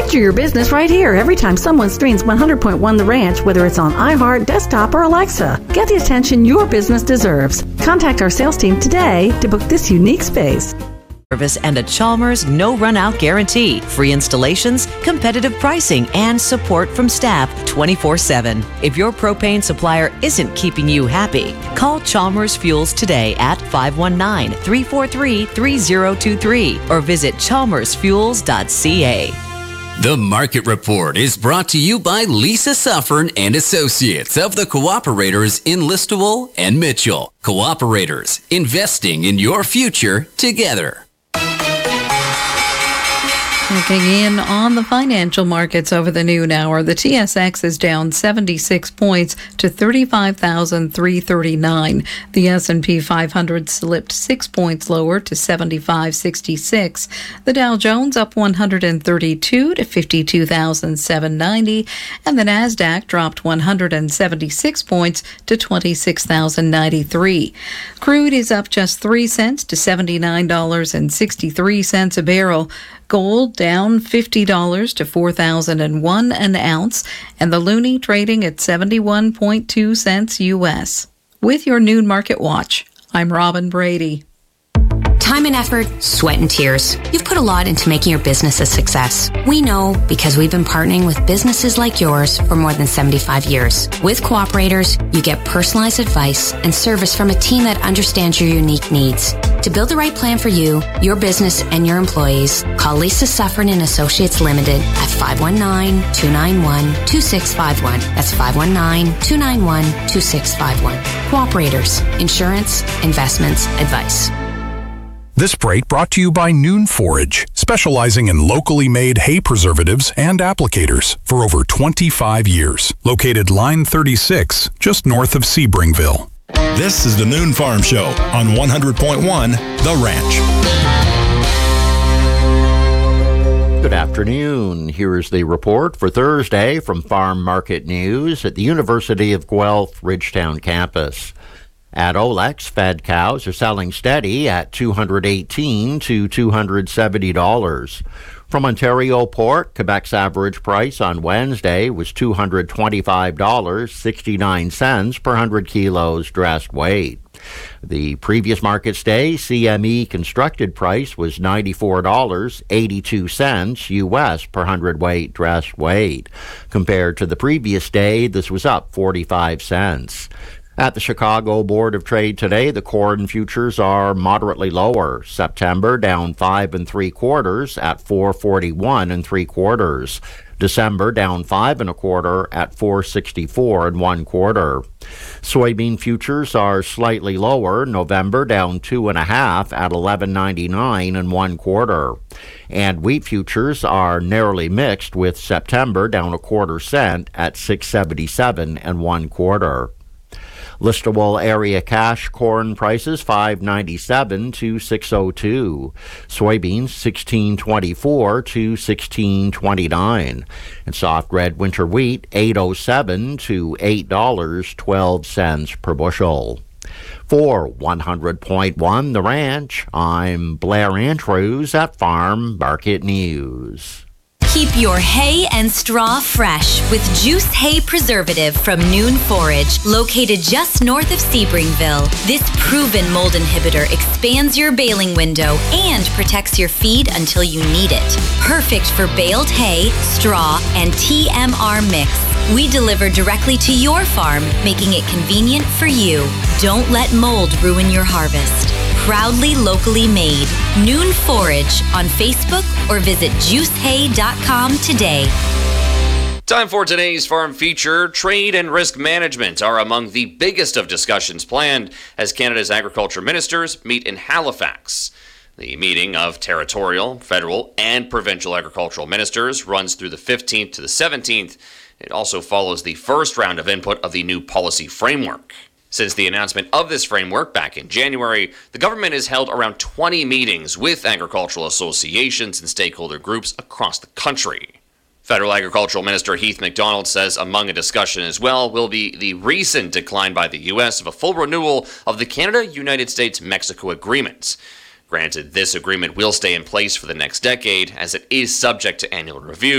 Feature your business right here every time someone streams 100.1 The Ranch, whether it's on iHeart, desktop, or Alexa. Get the attention your business deserves. Contact our sales team today to book this unique space. Service and a Chalmers no run out guarantee, free installations, competitive pricing, and support from staff 24/7. If your propane supplier isn't keeping you happy, call Chalmers Fuels today at 519-343-3023 or visit chalmersfuels.ca. The Market Report is brought to you by Lisa Suffern and Associates of the Cooperators in Listowel and Mitchell. Cooperators, investing in your future together. Checking in on the financial markets over the noon hour, the TSX is down 76 points to 35,339. The S&P 500 slipped 6 points lower to 75.66. The Dow Jones up 132 to 52,790, and the Nasdaq dropped 176 points to 26,093. Crude is up just 3 cents to $79.63 a barrel. Gold down $50 to $4,001 an ounce, and the loonie trading at 71.2 cents U.S. With your noon market watch, I'm Robin Brady. Time and effort, sweat and tears. You've put a lot into making your business a success. We know because we've been partnering with businesses like yours for more than 75 years. With Cooperators, you get personalized advice and service from a team that understands your unique needs. To build the right plan for you, your business, and your employees, call Lisa Suffern and Associates Limited at 519-291-2651. That's 519-291-2651. Cooperators, insurance, investments, advice. This break brought to you by Noon Forage, specializing in locally made hay preservatives and applicators for over 25 years. Located Line 36, just north of Sebringville. This is the Noon Farm Show on 100.1 The Ranch. Good afternoon. Here is the report for Thursday from Farm Market News at the University of Guelph Ridgetown campus. At Olex, fed cows are selling steady at $218 to $270. From Ontario Pork, Quebec's average price on Wednesday was $225.69 per 100 kilos dressed weight. The previous market day, CME constructed price was $94.82 U.S. per 100 weight dressed weight. Compared to the previous day, this was up 45 cents. At the Chicago Board of Trade today, the corn futures are moderately lower. September down 5 3/4 at 441 3/4. December down 5 1/4 at 464 1/4. Soybean futures are slightly lower. November down 2 1/2 at 11.99 1/4. And wheat futures are narrowly mixed, with September down 1/4 cent at 677 1/4. Listowel area cash corn prices $5.97 to $6.02. Soybeans $16.24 to $16.29. And soft red winter wheat $8.07 to $8.12 per bushel. For 100.1 The Ranch, I'm Blair Andrews at Farm Market News. Keep your hay and straw fresh with Juice Hay Preservative from Noon Forage, located just north of Sebringville. This proven mold inhibitor expands your baling window and protects your feed until you need it. Perfect for baled hay, straw, and TMR mix. We deliver directly to your farm, making it convenient for you. Don't let mold ruin your harvest. Proudly locally made. Noon Forage on Facebook or visit juicehay.com today. Time for today's farm feature. Trade and risk management are among the biggest of discussions planned as Canada's agriculture ministers meet in Halifax. The meeting of territorial, federal, and provincial agricultural ministers runs through the 15th to the 17th. It also follows the first round of input of the new policy framework. Since the announcement of this framework back in January, the government has held around 20 meetings with agricultural associations and stakeholder groups across the country. Federal Agricultural Minister Heath MacDonald says among a discussion as well will be the recent decline by the U.S. of a full renewal of the Canada-United States-Mexico agreement. Granted, this agreement will stay in place for the next decade, as it is subject to annual review.